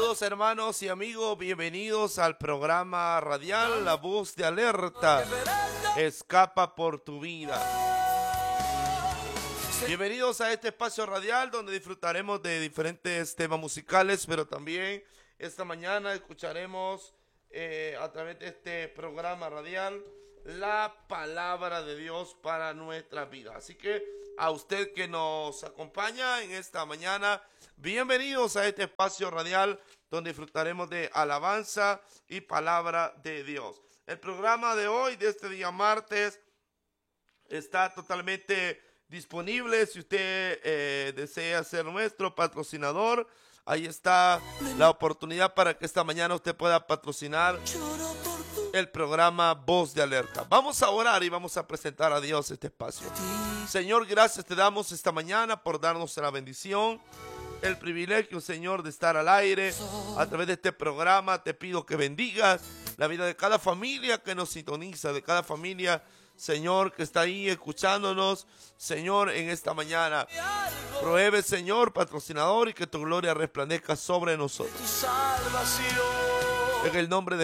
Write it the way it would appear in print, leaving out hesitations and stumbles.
Saludos hermanos y amigos, bienvenidos al programa radial La Voz de Alerta. Escapa por tu vida. Bienvenidos a este espacio radial donde disfrutaremos de diferentes temas musicales, pero también esta mañana escucharemos a través de este programa radial la palabra de Dios para nuestra vida. Así que a usted que nos acompaña en esta mañana, bienvenidos a este espacio radial donde disfrutaremos de alabanza y palabra de Dios. El programa de hoy, de este día martes, está totalmente disponible. Si usted desea ser nuestro patrocinador, ahí está la oportunidad para que esta mañana usted pueda patrocinar el programa Voz de Alerta. Vamos a orar y vamos a presentar a Dios este espacio. Señor, gracias te damos esta mañana por darnos la bendición, el privilegio, Señor, de estar al aire a través de este programa. Te pido que bendigas la vida de cada familia que nos sintoniza, de cada familia, Señor, que está ahí escuchándonos, Señor, en esta mañana. Provee, Señor, patrocinador, y que tu gloria resplandezca sobre nosotros. En el nombre de